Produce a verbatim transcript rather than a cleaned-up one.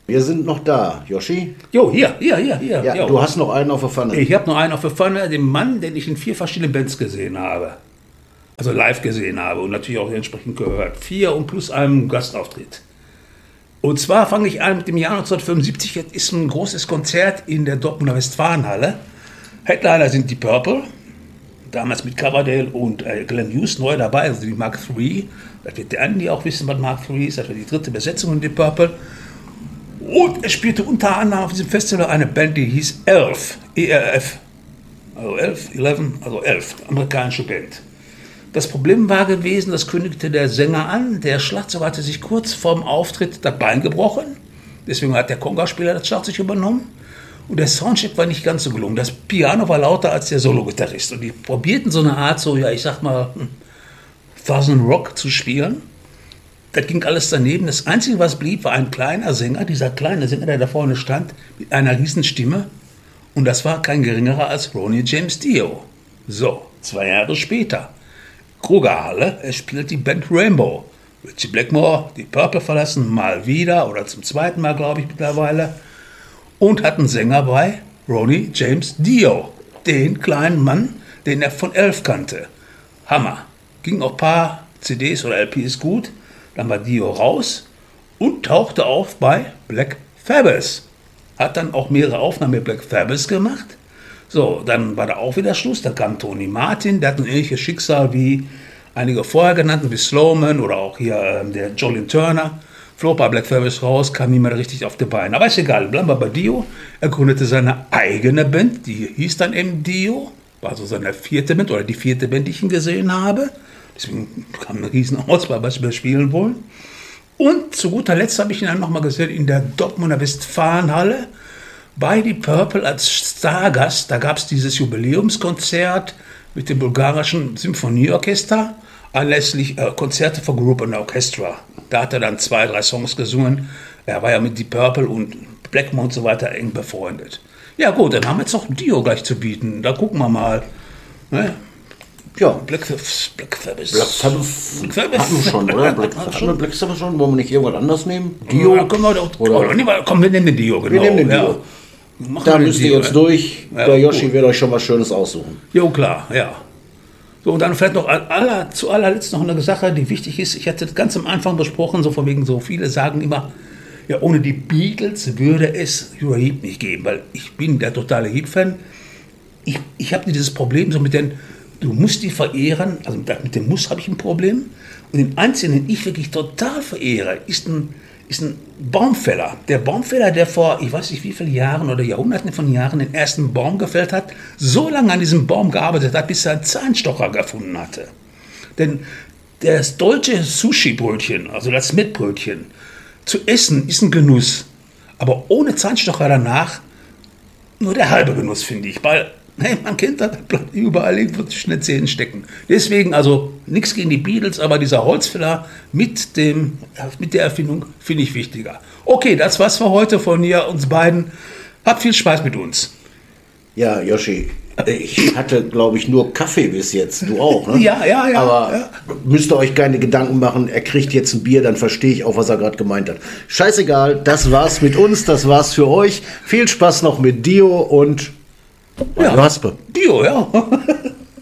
Wir sind noch da, Yoshi. Jo, hier, hier, hier, hier. Ja, jo. du hast noch einen auf der Pfanne. Ich habe noch einen auf der Pfanne, den Mann, den ich in vier verschiedenen Bands gesehen habe. Also live gesehen habe und natürlich auch entsprechend gehört. Vier und plus einem Gastauftritt. Und zwar fange ich an mit dem Jahr neunzehnhundertfünfundsiebzig. Jetzt ist ein großes Konzert in der Dortmunder Westfalenhalle. Headliner sind die Purple. Damals mit Coverdale und äh, Glenn Hughes neu dabei, also die Mark drei. Das wird der Andi auch wissen, was Mark drei ist. Das war die dritte Besetzung in die Purple. Und es spielte unter anderem auf diesem Festival eine Band, die hieß Elf. E R F. Also elf, elf, also elf. Amerikanische Band. Das Problem war gewesen, das kündigte der Sänger an. Der Schlagzeuger hatte sich kurz vorm Auftritt das Bein gebrochen. Deswegen hat der Conga-Spieler das Schlagzeug übernommen. Und der Soundcheck war nicht ganz so gelungen. Das Piano war lauter als der Solo-Gitarrist. Und die probierten so eine Art, so, ja, ich sag mal, Southern Rock zu spielen. Das ging alles daneben. Das Einzige, was blieb, war ein kleiner Sänger. Dieser kleine Sänger, der da vorne stand, mit einer riesen Stimme. Und das war kein geringerer als Ronnie James Dio. So, zwei Jahre später. Krugerhalle, es spielt die Band Rainbow. Ritchie Blackmore, die Purple verlassen, mal wieder, oder zum zweiten Mal, glaube ich, mittlerweile. Und hat einen Sänger bei, Ronnie James Dio. Den kleinen Mann, den er von Elf kannte. Hammer. Ging auch ein paar C Ds oder L Ps gut. Dann war Dio raus und tauchte auf bei Black Sabbath. Hat dann auch mehrere Aufnahmen mit Black Sabbath gemacht. So, dann war da auch wieder Schluss. Da kam Tony Martin, der hat ein ähnliches Schicksal wie einige vorher genannten, wie Slowman oder auch hier äh, der Jolene Turner. Flog bei Black Sabbath raus, kam nicht mehr richtig auf die Beine. Aber ist egal, bleiben wir bei Dio. Er gründete seine eigene Band, die hieß dann eben Dio. War so seine vierte Band oder die vierte Band, die ich ihn gesehen habe. Deswegen kam eine riesen Auswahl, was wir spielen wollen. Und zu guter Letzt habe ich ihn dann nochmal gesehen in der Dortmunder Westfalenhalle bei die Purple als Stargast. Da gab es dieses Jubiläumskonzert mit dem bulgarischen Symphonieorchester, anlässlich äh, Konzerte für Group and Orchestra. Da hat er dann zwei, drei Songs gesungen. Er war ja mit die Purple und Blackmore und so weiter eng befreundet. Ja gut, dann haben wir jetzt noch Dio gleich zu bieten. Da gucken wir mal. Ne? Ja. Black, Black Sabbath. Black Sabbath Black Sabbath. hatten wir schon, oder? Black, hatten wir Black Sabbath schon? Wollen wir nicht irgendwas anderes nehmen? Dio? Ja, können wir doch, oder? Nee, komm, wir nehmen den Dio, genau. Wir nehmen den Dio. Ja. Da müsst ihr jetzt durch. Ja, der Yoshi gut. wird euch schon was Schönes aussuchen. Jo, klar, ja. So, und dann vielleicht noch aller, zu allerletzt noch eine Sache, die wichtig ist. Ich hatte das ganz am Anfang besprochen, so von wegen so, viele sagen immer, ja, ohne die Beatles würde es Uriah Heep nicht geben, weil ich bin der totale Heep-Fan. Ich, ich habe dieses Problem so mit den, du musst die verehren, also mit, mit dem Muss habe ich ein Problem. Und den einzigen, den ich wirklich total verehre, ist ein, ist ein Baumfäller. Der Baumfäller, der vor, ich weiß nicht wie viele Jahren oder Jahrhunderten von Jahren den ersten Baum gefällt hat, so lange an diesem Baum gearbeitet hat, bis er einen Zahnstocher gefunden hatte. Denn das deutsche Sushi-Brötchen, also das Mettbrötchen, zu essen ist ein Genuss. Aber ohne Zahnstocher danach nur der halbe Genuss, finde ich. Weil, hey, man kennt das, bleibt überall irgendwo zwischen den Zähnen stecken. Deswegen, also nichts gegen die Beatles, aber dieser Holzfäller mit, dem, mit der Erfindung finde ich wichtiger. Okay, das war's für heute von mir, uns beiden. Habt viel Spaß mit uns. Ja, Yoshi, ich hatte, glaube ich, nur Kaffee bis jetzt. Du auch, ne? Ja, ja, ja. Aber ja. müsst ihr euch keine Gedanken machen, er kriegt jetzt ein Bier, dann verstehe ich auch, was er gerade gemeint hat. Scheißegal, das war's mit uns, das war's für euch. Viel Spaß noch mit Dio und Ja, Raspe. Dio, ja.